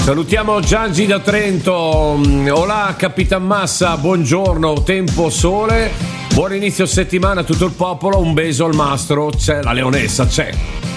Salutiamo Giangi da Trento. Olà Capitan Massa, buongiorno, tempo, sole. Buon inizio settimana a tutto il popolo. Un beso al mastro. C'è la leonessa, c'è.